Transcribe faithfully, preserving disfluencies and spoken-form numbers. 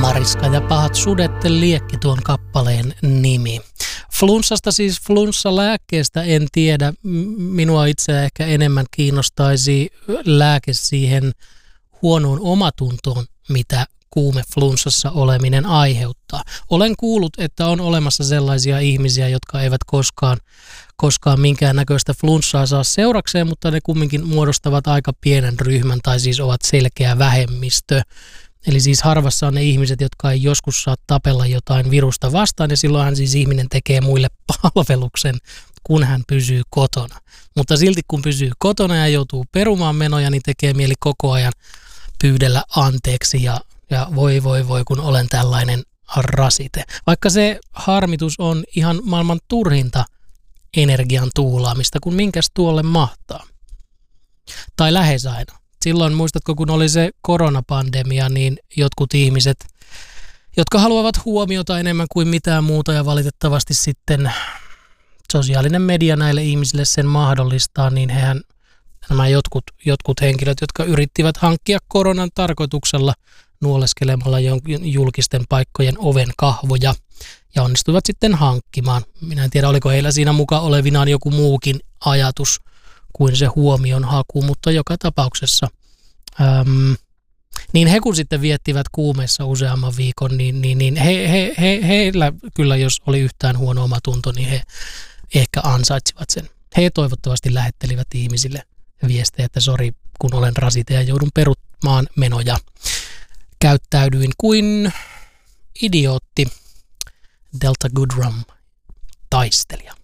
Mariska ja pahat sudet liekki tuon kappaleen nimi. Flunssasta siis flunssalääkkeestä en tiedä. Minua itseä ehkä enemmän kiinnostaisi lääke siihen huonoon omatuntoon, mitä kuume flunssassa oleminen aiheuttaa. Olen kuullut, että on olemassa sellaisia ihmisiä, jotka eivät koskaan, koskaan minkäännäköistä flunssaa saa seurakseen, mutta ne kumminkin muodostavat aika pienen ryhmän tai siis ovat selkeä vähemmistö. Eli siis harvassa on ne ihmiset, jotka ei joskus saa tapella jotain virusta vastaan ja silloinhan siis ihminen tekee muille palveluksen, kun hän pysyy kotona. Mutta silti kun pysyy kotona ja joutuu perumaan menoja, niin tekee mieli koko ajan pyydellä anteeksi ja, ja voi voi voi kun olen tällainen rasite. Vaikka se harmitus on ihan maailman turhinta energian tuulaamista, kun minkäs tuolle mahtaa. Tai lähes aina. Silloin muistatko, kun oli se koronapandemia, niin jotkut ihmiset, jotka haluavat huomiota enemmän kuin mitään muuta ja valitettavasti sitten sosiaalinen media näille ihmisille sen mahdollistaa, niin hehän nämä jotkut, jotkut henkilöt, jotka yrittivät hankkia koronan tarkoituksella nuoleskelemalla julkisten paikkojen oven kahvoja ja onnistuivat sitten hankkimaan. Minä en tiedä, oliko heillä siinä mukaan olevinaan joku muukin ajatus kuin se huomion haku, mutta joka tapauksessa. Äm, niin he kun sitten viettivät kuumeessa useamman viikon, niin, niin, niin he, he, he, heillä kyllä, jos oli yhtään huono omatunto, niin he ehkä ansaitsivat sen. He toivottavasti lähettelivät ihmisille viestejä, että sori, kun olen rasite ja joudun perumaan menoja. Käyttäydyin kuin idiootti Delta Goodrum taistelija.